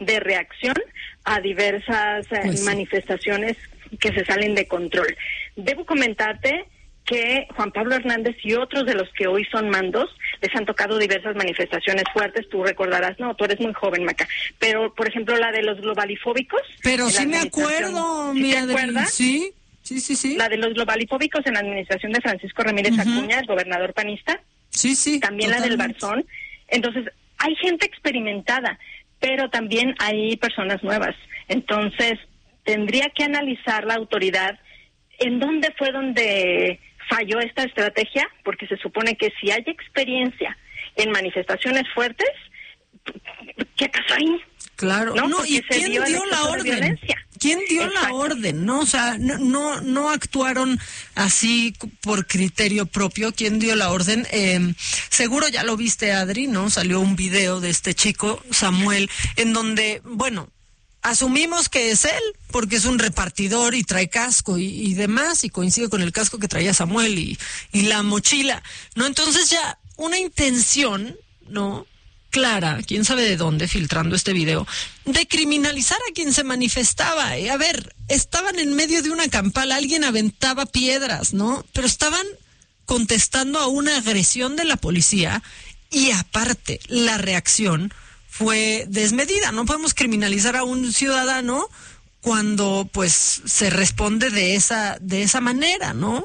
de reacción a diversas manifestaciones que se salen de control. Debo comentarte que Juan Pablo Hernández y otros de los que hoy son mandos les han tocado diversas manifestaciones fuertes. Tú recordarás, no, tú eres muy joven, Maca, pero por ejemplo la de los globalifóbicos. Pero sí me acuerdo, ¿Sí mi te Adri? acuerdas? Sí. La de los globalifóbicos en la administración de Francisco Ramírez Acuña, el gobernador panista. Sí. También totalmente. la del Barzón. Entonces, hay gente experimentada, pero también hay personas nuevas. Entonces, tendría que analizar la autoridad en dónde fue donde falló esta estrategia, porque se supone que si hay experiencia en manifestaciones fuertes, ¿qué pasó ahí? Claro, no, ¿y quién dio la orden? ¿Quién dio la orden? No, o sea, no actuaron así por criterio propio. ¿Quién dio la orden? Seguro ya lo viste, Adri, ¿no? Salió un video de este chico, Samuel, en donde, bueno, asumimos que es él, porque es un repartidor y trae casco y demás, y coincide con el casco que traía Samuel y la mochila, ¿no? Entonces ya una intención, ¿no?, clara, quién sabe de dónde, filtrando este video, de criminalizar a quien se manifestaba. A ver, estaban en medio de una campal, alguien aventaba piedras, ¿no? Pero estaban contestando a una agresión de la policía y aparte, la reacción fue desmedida. No podemos criminalizar a un ciudadano cuando pues se responde de esa manera, ¿no?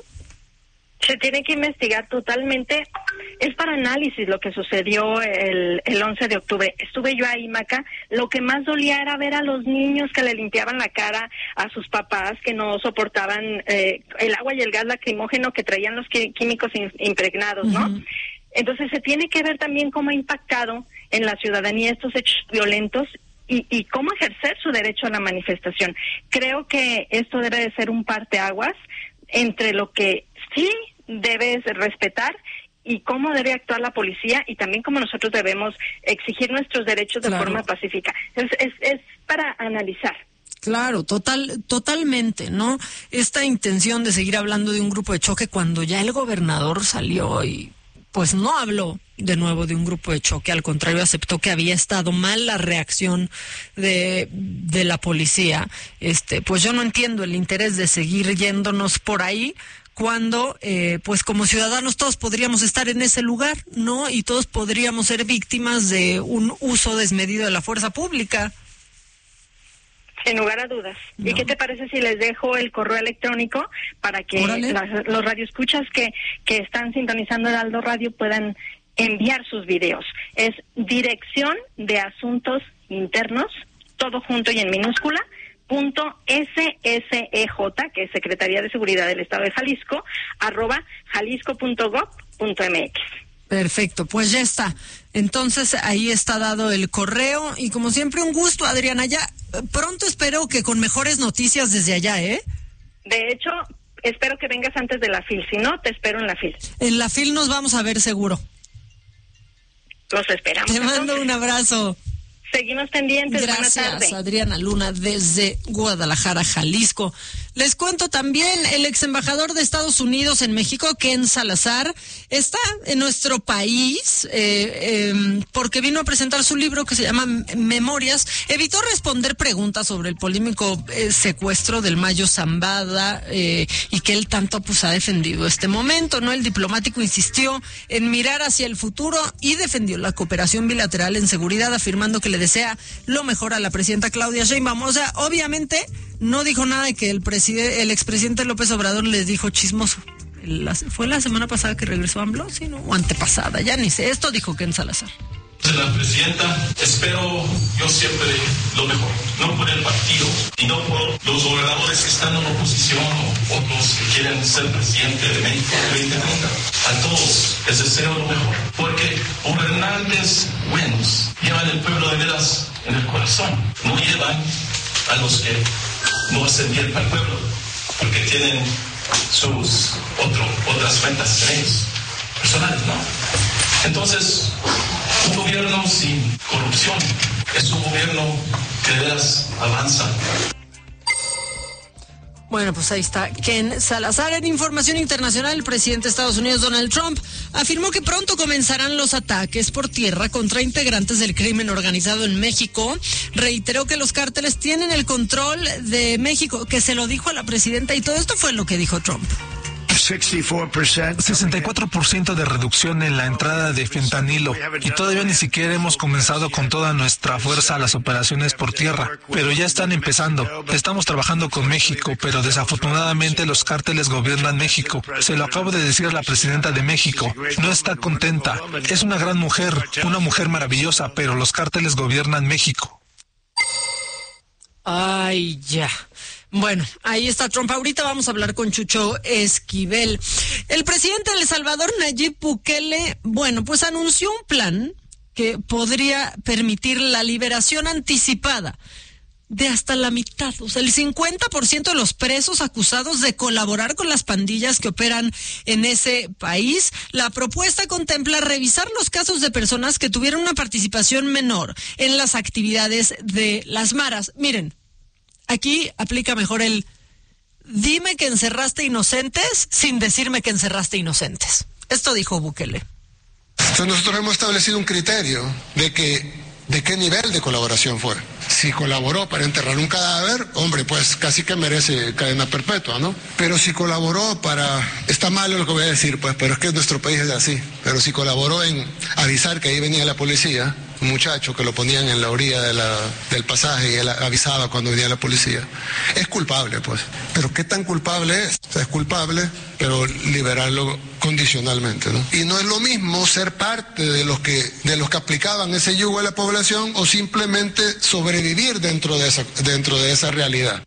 Se tiene que investigar totalmente. Es para análisis lo que sucedió el 11 de octubre. Estuve yo ahí, Maca. Lo que más dolía era ver a los niños que le limpiaban la cara a sus papás, que no soportaban el agua y el gas lacrimógeno que traían los químicos impregnados, ¿no? Entonces se tiene que ver también cómo ha impactado en la ciudadanía estos hechos violentos y cómo ejercer su derecho a la manifestación. Creo que esto debe de ser un parteaguas entre lo que sí debes respetar y cómo debe actuar la policía y también cómo nosotros debemos exigir nuestros derechos de forma pacífica. Es para analizar. Claro, totalmente, ¿no? Esta intención de seguir hablando de un grupo de choque cuando ya el gobernador salió y pues no habló de nuevo de un grupo de choque, al contrario aceptó que había estado mal la reacción de la policía. Pues yo no entiendo el interés de seguir yéndonos por ahí cuando pues como ciudadanos todos podríamos estar en ese lugar, ¿no? Y todos podríamos ser víctimas de un uso desmedido de la fuerza pública. Sin lugar a dudas. No. ¿Y qué te parece si les dejo el correo electrónico para que los radioescuchas que están sintonizando Heraldo Radio puedan enviar sus videos? Es Dirección de Asuntos Internos, todo junto y en minúscula, .ssej, que es Secretaría de Seguridad del Estado de Jalisco, @jalisco.gov.mx. Perfecto, pues ya está. Entonces ahí está dado el correo y como siempre un gusto, Adriana. Ya pronto espero que con mejores noticias desde allá, ¿eh? De hecho, espero que vengas antes de la FIL, si no, te espero en la FIL. En la FIL nos vamos a ver seguro. Los esperamos. Te mando un abrazo. Seguimos pendientes. Gracias, Adriana Luna, desde Guadalajara, Jalisco. Les cuento también, el ex embajador de Estados Unidos en México, Ken Salazar, está en nuestro país porque vino a presentar su libro que se llama Memorias. Evitó responder preguntas sobre el polémico secuestro del Mayo Zambada y que él tanto pues ha defendido este momento, ¿no? El diplomático insistió en mirar hacia el futuro y defendió la cooperación bilateral en seguridad, afirmando que le desea lo mejor a la presidenta Claudia Sheinbaum. O sea, obviamente no dijo nada de que el expresidente López Obrador les dijo chismoso. Fue la semana pasada que regresó a AMLO, ¿sí, no? O antepasada, ya ni sé. Esto dijo Ken Salazar. La presidenta, espero yo siempre lo mejor, no por el partido y no por los gobernadores que están en oposición o otros que quieren ser presidente de México en 2030. A todos les deseo lo mejor, porque gobernantes buenos llevan el pueblo de veras en el corazón, no llevan a los que no hacen bien para el pueblo, porque tienen otras cuentas en ellos, personales, ¿no? Entonces, un gobierno sin corrupción es un gobierno que de veras avanza. Bueno, pues ahí está Ken Salazar. En información internacional, el presidente de Estados Unidos, Donald Trump, afirmó que pronto comenzarán los ataques por tierra contra integrantes del crimen organizado en México. Reiteró que los cárteles tienen el control de México, que se lo dijo a la presidenta, y todo esto fue lo que dijo Trump. 64% de reducción en la entrada de fentanilo, y todavía ni siquiera hemos comenzado con toda nuestra fuerza las operaciones por tierra, pero ya están empezando. Estamos trabajando con México, pero desafortunadamente los cárteles gobiernan México. Se lo acabo de decir a la presidenta de México. No está contenta. Es una gran mujer, una mujer maravillosa, pero los cárteles gobiernan México. Ay, ya. Bueno, ahí está Trump. Ahorita vamos a hablar con Chucho Esquivel. El presidente de El Salvador, Nayib Bukele, bueno, pues anunció un plan que podría permitir la liberación anticipada de hasta la mitad, o sea, el 50% de los presos acusados de colaborar con las pandillas que operan en ese país. La propuesta contempla revisar los casos de personas que tuvieron una participación menor en las actividades de las maras. Miren, aquí aplica mejor el dime que encerraste inocentes sin decirme que encerraste inocentes. Esto dijo Bukele. Entonces nosotros hemos establecido un criterio de qué nivel de colaboración fue. Si colaboró para enterrar un cadáver, hombre, pues casi que merece cadena perpetua, ¿no? Pero si colaboró está malo lo que voy a decir, pues, pero es que nuestro país es así. Pero si colaboró en avisar que ahí venía la policía, un muchacho que lo ponían en la orilla del pasaje y él avisaba cuando venía la policía, es culpable, pues. Pero ¿qué tan culpable es? O sea, es culpable, pero liberarlo condicionalmente, ¿no? Y no es lo mismo ser parte de los que aplicaban ese yugo a la población o simplemente sobrevivir dentro de esa realidad.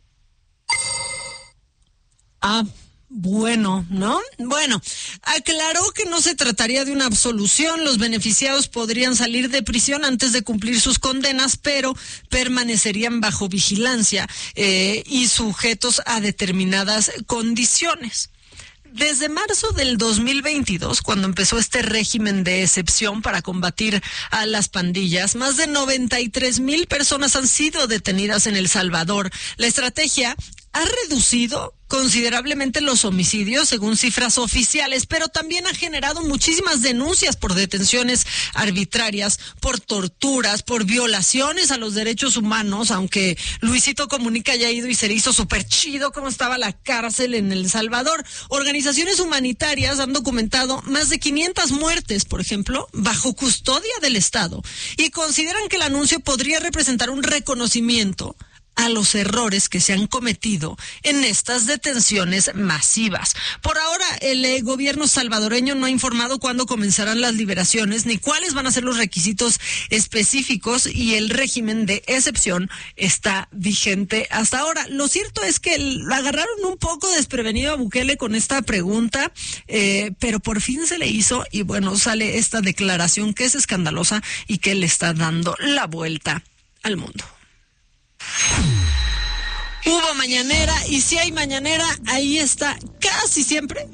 Bueno, ¿no? Bueno, aclaró que no se trataría de una absolución. Los beneficiados podrían salir de prisión antes de cumplir sus condenas, pero permanecerían bajo vigilancia y sujetos a determinadas condiciones. Desde marzo del 2022, cuando empezó este régimen de excepción para combatir a las pandillas, más de 93,000 personas han sido detenidas en El Salvador. La estrategia ha reducido considerablemente los homicidios, según cifras oficiales, pero también ha generado muchísimas denuncias por detenciones arbitrarias, por torturas, por violaciones a los derechos humanos, aunque Luisito Comunica haya ido y se le hizo súper chido cómo estaba la cárcel en El Salvador. Organizaciones humanitarias han documentado más de 500 muertes, por ejemplo, bajo custodia del Estado, y consideran que el anuncio podría representar un reconocimiento a los errores que se han cometido en estas detenciones masivas. Por ahora, el gobierno salvadoreño no ha informado cuándo comenzarán las liberaciones ni cuáles van a ser los requisitos específicos, y el régimen de excepción está vigente hasta ahora. Lo cierto es que lo agarraron un poco desprevenido a Bukele con esta pregunta, pero por fin se le hizo, y bueno, sale esta declaración que es escandalosa y que le está dando la vuelta al mundo. Hubo mañanera, y si hay mañanera, ahí está casi siempre,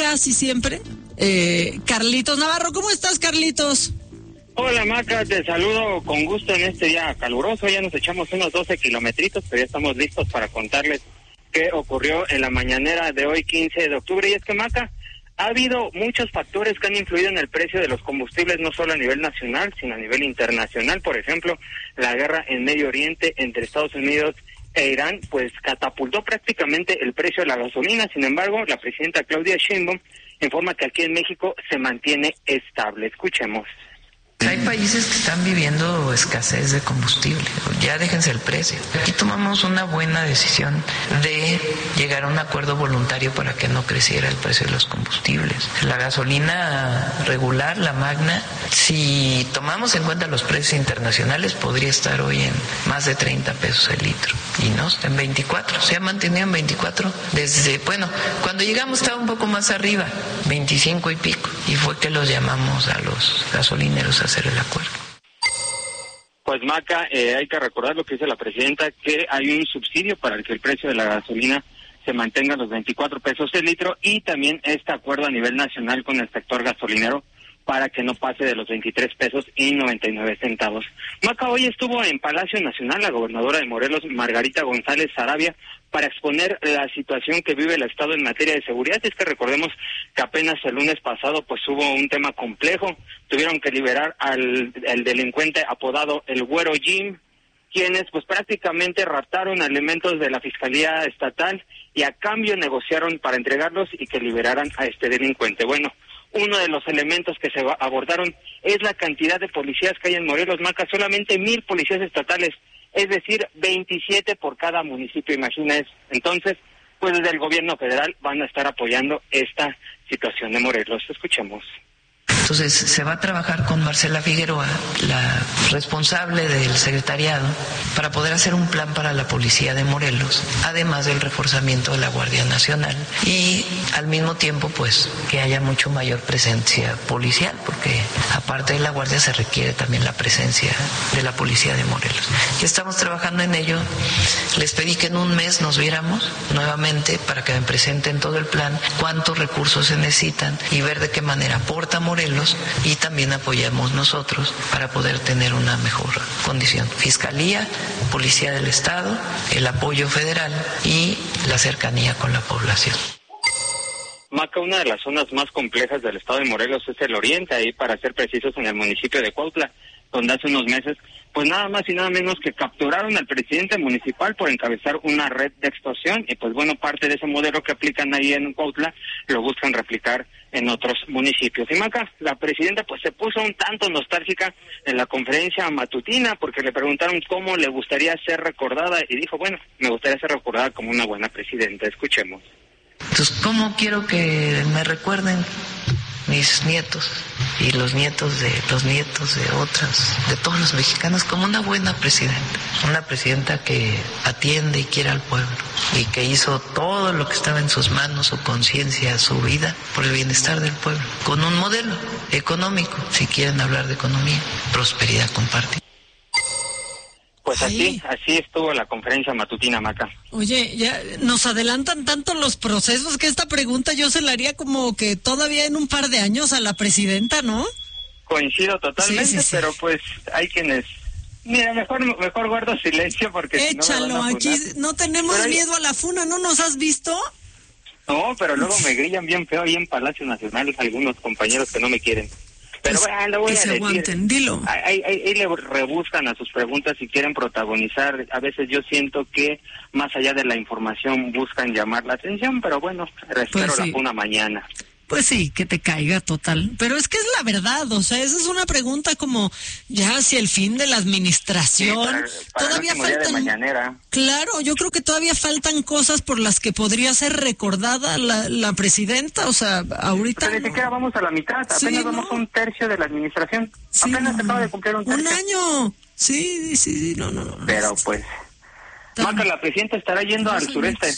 Carlitos Navarro. ¿Cómo estás, Carlitos? Hola, Maca, te saludo con gusto en este día caluroso. Ya nos echamos unos 12 kilometritos, pero ya estamos listos para contarles qué ocurrió en la mañanera de hoy, 15 de octubre. Y es que, Maca, ha habido muchos factores que han influido en el precio de los combustibles, no solo a nivel nacional, sino a nivel internacional. Por ejemplo, la guerra en Medio Oriente entre Estados Unidos e Irán, pues catapultó prácticamente el precio de la gasolina. Sin embargo, la presidenta Claudia Sheinbaum informa que aquí en México se mantiene estable. Escuchemos. Hay países que están viviendo escasez de combustible, ya déjense el precio. Aquí tomamos una buena decisión de llegar a un acuerdo voluntario para que no creciera el precio de los combustibles. La gasolina regular, la magna, si tomamos en cuenta los precios internacionales, podría estar hoy en más de 30 pesos el litro. Y no, está en 24, se ha mantenido en 24 desde, cuando llegamos estaba un poco más arriba, 25 y pico, y fue que los llamamos a los gasolineros a hacer el acuerdo. Pues, Maca, hay que recordar lo que dice la presidenta, que hay un subsidio para que el precio de la gasolina se mantenga a los 24 pesos el litro, y también este acuerdo a nivel nacional con el sector gasolinero para que no pase de los 23 pesos y 99 centavos. Maca, hoy estuvo en Palacio Nacional la gobernadora de Morelos, Margarita González Sarabia, para exponer la situación que vive el Estado en materia de seguridad. Es que recordemos que apenas el lunes pasado pues hubo un tema complejo, tuvieron que liberar al delincuente apodado el Güero Jim, quienes pues prácticamente raptaron elementos de la Fiscalía Estatal y a cambio negociaron para entregarlos y que liberaran a este delincuente. Bueno, uno de los elementos que se abordaron es la cantidad de policías que hay en Morelos, Maca, solamente 1,000 policías estatales, es decir, 27 por cada municipio, imagínense. Entonces, pues desde el gobierno federal van a estar apoyando esta situación de Morelos. Escuchemos. Entonces se va a trabajar con Marcela Figueroa, la responsable del secretariado, para poder hacer un plan para la policía de Morelos, además del reforzamiento de la Guardia Nacional y al mismo tiempo pues que haya mucho mayor presencia policial, porque aparte de la Guardia se requiere también la presencia de la policía de Morelos. Y estamos trabajando en ello. Les pedí que en un mes nos viéramos nuevamente para que me presenten todo el plan, cuántos recursos se necesitan y ver de qué manera aporta Morelos y también apoyamos nosotros para poder tener una mejor condición. Fiscalía, Policía del Estado, el apoyo federal y la cercanía con la población. Maca, una de las zonas más complejas del estado de Morelos es el oriente, ahí para ser precisos en el municipio de Cuautla, donde hace unos meses pues nada más y nada menos que capturaron al presidente municipal por encabezar una red de extorsión y pues bueno, parte de ese modelo que aplican ahí en Cuautla lo buscan replicar en otros municipios. Y Maca, la presidenta pues se puso un tanto nostálgica en la conferencia matutina porque le preguntaron cómo le gustaría ser recordada y dijo, bueno, me gustaría ser recordada como una buena presidenta. Escuchemos. Entonces, ¿cómo quiero que me recuerden mis nietos y los nietos de otras, de todos los mexicanos, como una buena presidenta? Una presidenta que atiende y quiere al pueblo y que hizo todo lo que estaba en sus manos, su conciencia, su vida, por el bienestar del pueblo, con un modelo económico, si quieren hablar de economía, prosperidad compartida. Pues así estuvo la conferencia matutina, Maca. Oye, ya nos adelantan tanto los procesos que esta pregunta yo se la haría como que todavía en un par de años a la presidenta, ¿no? Coincido totalmente, sí. Pero pues hay quienes... Mira, mejor guardo silencio porque échalo, si no me van a aquí no tenemos miedo a la funa, ¿no nos has visto? No, pero luego me grillan bien feo ahí en Palacio Nacional algunos compañeros que no me quieren. Pero bueno, lo voy a decir. Aguanten, dilo. Ahí le rebuscan a sus preguntas y quieren protagonizar. A veces yo siento que más allá de la información buscan llamar la atención, pero bueno, espero la funa mañana. Pues sí, que te caiga total. Pero es que es la verdad, o sea, esa es una pregunta como ya hacia el fin de la administración. Sí, para todavía faltan. Día de mañanera. Claro, yo creo que todavía faltan cosas por las que podría ser recordada la presidenta, o sea, ahorita. Pero ni siquiera vamos a la mitad, apenas vamos a un tercio de la administración. Sí, apenas se acaba de cumplir un tercio. Un año. Sí, no. Pero pues, Maca, la presidenta estará yendo al sureste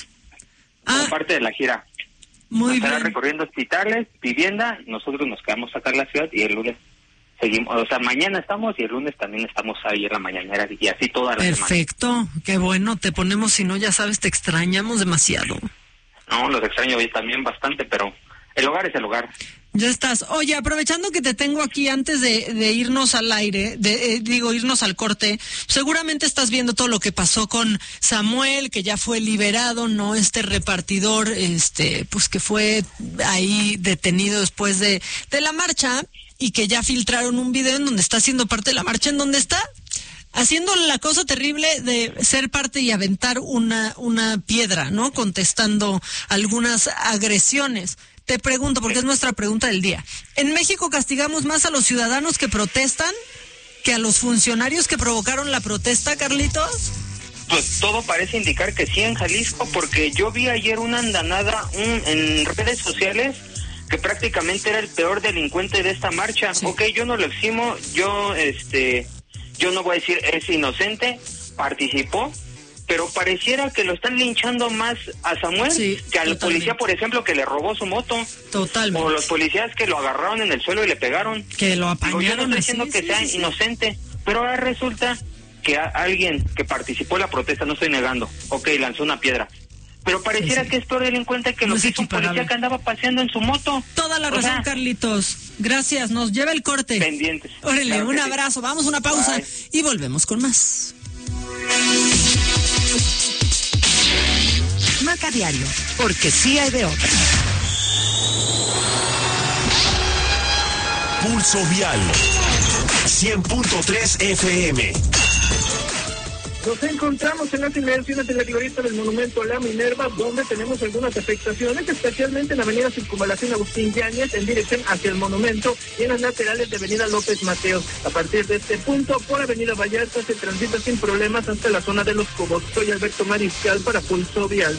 como parte de la gira. Muy estará bien. Recorriendo hospitales, vivienda, nosotros nos quedamos acá en la ciudad y el lunes seguimos, o sea, mañana estamos y el lunes también estamos ahí en la mañanera y así toda la semana. Perfecto, qué bueno, te ponemos, si no, ya sabes, te extrañamos demasiado. No, los extraño hoy también bastante, pero el hogar es el hogar. Ya estás. Oye, aprovechando que te tengo aquí antes de irnos al aire, irnos al corte, seguramente estás viendo todo lo que pasó con Samuel, que ya fue liberado, ¿no? Este repartidor, pues que fue ahí detenido después de la marcha y que ya filtraron un video en donde está haciendo parte de la marcha, en donde está haciendo la cosa terrible de ser parte y aventar una piedra, ¿no? Contestando algunas agresiones. Te pregunto, porque es nuestra pregunta del día. ¿En México castigamos más a los ciudadanos que protestan que a los funcionarios que provocaron la protesta, Carlitos? Pues todo parece indicar que sí en Jalisco, porque yo vi ayer una andanada en redes sociales que prácticamente era el peor delincuente de esta marcha. Sí. Ok, yo no lo eximo, yo no voy a decir es inocente, participó, pero pareciera que lo están linchando más a Samuel que al policía, por ejemplo, que le robó su moto. Totalmente. O los policías que lo agarraron en el suelo y le pegaron. Que lo apañaron. Yo no estoy diciendo que sea inocente, pero ahora resulta que alguien que participó en la protesta, no estoy negando, lanzó una piedra. Pero pareciera que es peor delincuente que lo que hizo un policía que andaba paseando en su moto. Toda la razón, Carlitos. Gracias, nos lleva el corte. Pendientes. Órale, claro, un abrazo, vamos a una pausa. Bye. Y volvemos con más. Maca Diario, porque sí hay de otra. Pulso Vial 100.3 FM. Nos encontramos en las inmediaciones de la glorieta del Monumento a la Minerva, donde tenemos algunas afectaciones, especialmente en la avenida Circunvalación Agustín Yáñez, en dirección hacia el monumento, y en las laterales de avenida López Mateos. A partir de este punto, por avenida Vallarta, se transita sin problemas hasta la zona de Los Cobos. Soy Alberto Mariscal para Pulso Vial.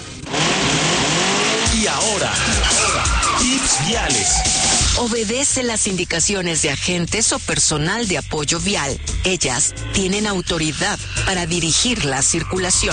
Y ahora, tips viales. Obedece las indicaciones de agentes o personal de apoyo vial. Ellas tienen autoridad para dirigir la circulación.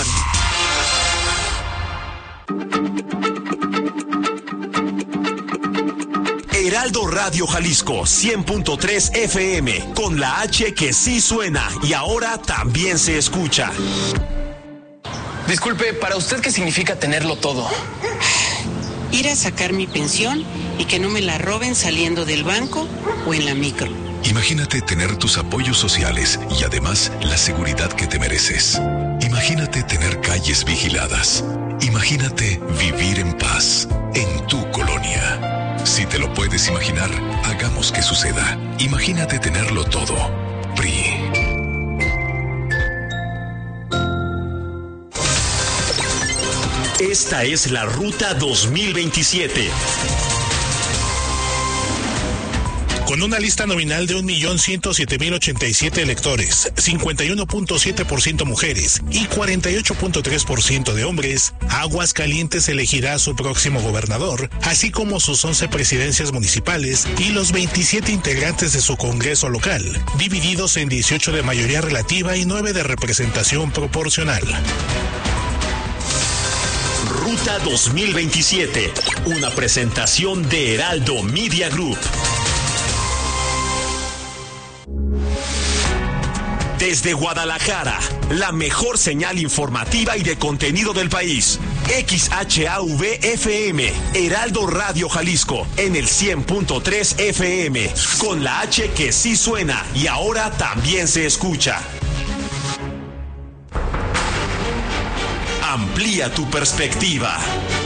Heraldo Radio Jalisco 100.3 FM, con la H que sí suena y ahora también se escucha. Disculpe, ¿para usted qué significa tenerlo todo? Ir a sacar mi pensión y que no me la roben saliendo del banco o en la micro. Imagínate tener tus apoyos sociales y además la seguridad que te mereces. Imagínate tener calles vigiladas. Imagínate vivir en paz en tu colonia. Si te lo puedes imaginar, hagamos que suceda. Imagínate tenerlo todo. PRI. Esta es la Ruta 2027. Con una lista nominal de 1.107.087 electores, 51.7% mujeres y 48.3% de hombres, Aguascalientes elegirá a su próximo gobernador, así como sus 11 presidencias municipales y los 27 integrantes de su Congreso local, divididos en 18 de mayoría relativa y 9 de representación proporcional. Ruta 2027, una presentación de Heraldo Media Group. Desde Guadalajara, la mejor señal informativa y de contenido del país. XHAV-FM, Heraldo Radio Jalisco, en el 100.3 FM, con la H que sí suena y ahora también se escucha. Amplía tu perspectiva.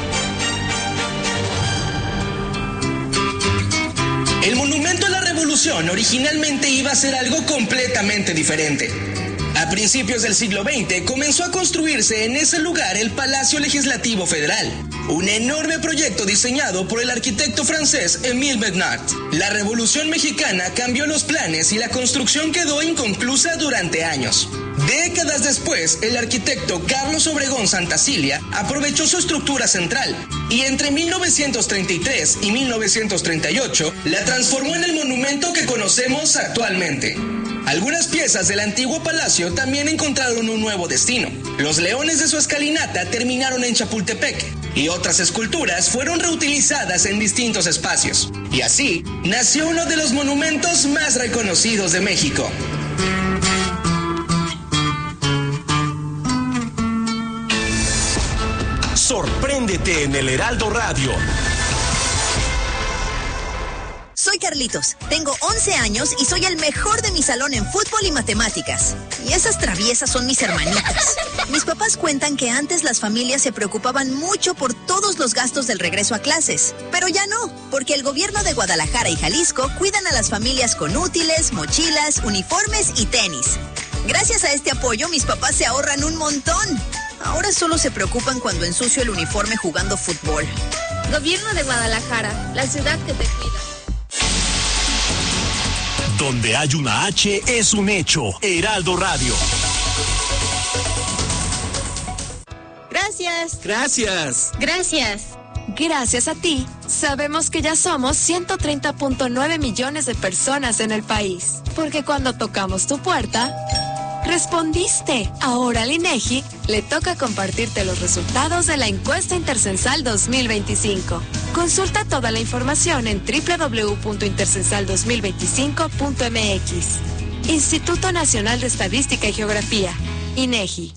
El Monumento a la Revolución originalmente iba a ser algo completamente diferente. A principios del siglo XX comenzó a construirse en ese lugar el Palacio Legislativo Federal, un enorme proyecto diseñado por el arquitecto francés Émile Bernard. La Revolución Mexicana cambió los planes y la construcción quedó inconclusa durante años. Décadas después, el arquitecto Carlos Obregón Santacilia aprovechó su estructura central y entre 1933 y 1938 la transformó en el monumento que conocemos actualmente. Algunas piezas del antiguo palacio también encontraron un nuevo destino. Los leones de su escalinata terminaron en Chapultepec y otras esculturas fueron reutilizadas en distintos espacios. Y así nació uno de los monumentos más reconocidos de México. Sorpréndete en el Heraldo Radio. Soy Carlitos, tengo 11 años y soy el mejor de mi salón en fútbol y matemáticas. Y esas traviesas son mis hermanitas. Mis papás cuentan que antes las familias se preocupaban mucho por todos los gastos del regreso a clases. Pero ya no, porque el gobierno de Guadalajara y Jalisco cuidan a las familias con útiles, mochilas, uniformes y tenis. Gracias a este apoyo, mis papás se ahorran un montón. Ahora solo se preocupan cuando ensucio el uniforme jugando fútbol. Gobierno de Guadalajara, la ciudad que te cuida. Donde hay una H es un hecho. Heraldo Radio. Gracias. Gracias. Gracias. Gracias a ti, sabemos que ya somos 130.9 millones de personas en el país. Porque cuando tocamos tu puerta, respondiste. Ahora al INEGI le toca compartirte los resultados de la encuesta Intercensal 2025. Consulta toda la información en www.intercensal2025.mx. Instituto Nacional de Estadística y Geografía, INEGI.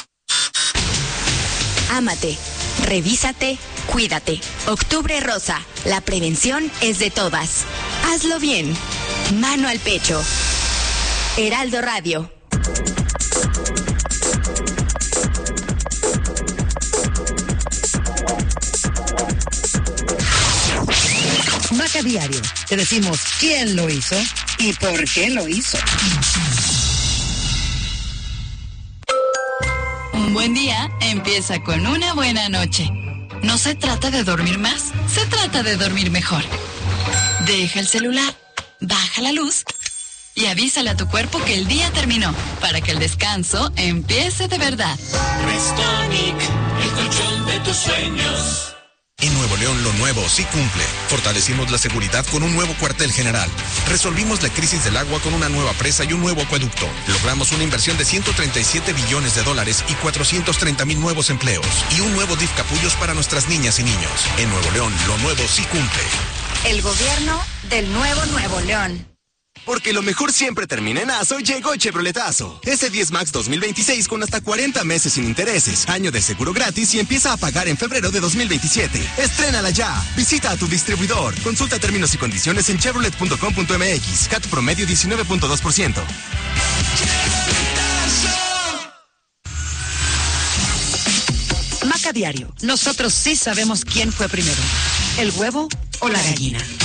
Ámate, revísate, cuídate. Octubre Rosa, la prevención es de todas. Hazlo bien. Mano al pecho. Heraldo Radio. Maca Diario. Te decimos quién lo hizo y por qué lo hizo. Un buen día empieza con una buena noche. No se trata de dormir más, se trata de dormir mejor. Deja el celular, baja la luz y avísale a tu cuerpo que el día terminó para que el descanso empiece de verdad. Restonic, el colchón de tus sueños. En Nuevo León lo nuevo sí cumple. Fortalecimos la seguridad con un nuevo cuartel general. Resolvimos la crisis del agua con una nueva presa y un nuevo acueducto. Logramos una inversión de $137 billones y 430,000 nuevos empleos. Y un nuevo DIF Capullos para nuestras niñas y niños. En Nuevo León lo nuevo sí cumple. El gobierno del nuevo Nuevo León. Porque lo mejor siempre termina en ASO, llegó Chevroletazo. S10 Max 2026 con hasta 40 meses sin intereses, año de seguro gratis y empieza a pagar en febrero de 2027. ¡Estrénala ya! Visita a tu distribuidor. Consulta términos y condiciones en chevrolet.com.mx. CAT promedio 19.2%. Maca Diario. Nosotros sí sabemos quién fue primero, el huevo o la gallina.